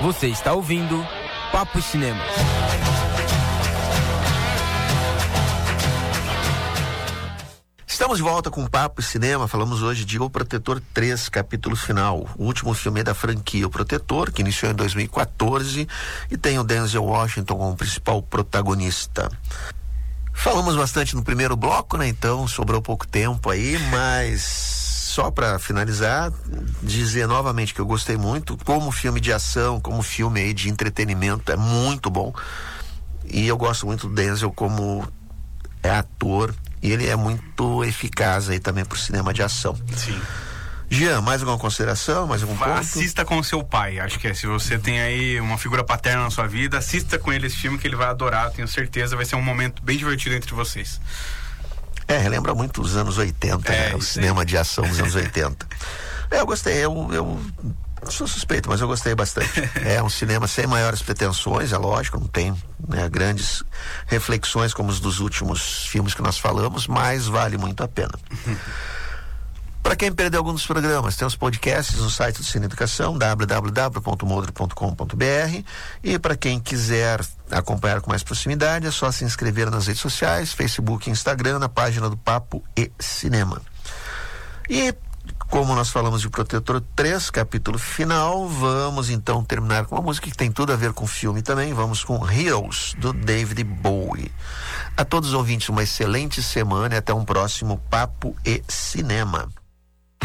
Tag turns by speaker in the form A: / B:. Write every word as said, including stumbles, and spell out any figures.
A: Você está ouvindo Papo e Cinema.
B: Estamos de volta com Papo e Cinema. Falamos hoje de O Protetor três, capítulo final. O último filme da franquia O Protetor, que iniciou em dois mil e quatorze e tem o Denzel Washington como principal protagonista. Falamos bastante no primeiro bloco, né? Então sobrou pouco tempo aí, mas só para finalizar, dizer novamente que eu gostei muito. Como filme de ação, como filme aí de entretenimento, é muito bom. E eu gosto muito do Denzel como é ator. E ele é muito eficaz aí também pro cinema de ação.
C: Sim.
B: Jean, mais alguma consideração? Mais algum ponto?
C: Assista com o seu pai. Acho que é, se você tem aí uma figura paterna na sua vida, assista com ele esse filme que ele vai adorar. Tenho certeza, vai ser um momento bem divertido entre vocês.
B: É, relembra muito os anos oitenta,
C: é,
B: né? O cinema de ação dos anos oitenta. É, eu gostei, eu, eu sou suspeito, mas eu gostei bastante. É um cinema sem maiores pretensões, é lógico, não tem, né, grandes reflexões como os dos últimos filmes que nós falamos, mas vale muito a pena. Para quem perdeu algum dos programas, tem os podcasts no site do Cine Educação, w w w ponto modro ponto com ponto b r, e para quem quiser acompanhar com mais proximidade, é só se inscrever nas redes sociais, Facebook e Instagram, na página do Papo e Cinema. E como nós falamos de Protetor três, capítulo final, vamos então terminar com uma música que tem tudo a ver com o filme também. Vamos com Heroes, do David Bowie. A todos os ouvintes, uma excelente semana e até um próximo Papo e Cinema.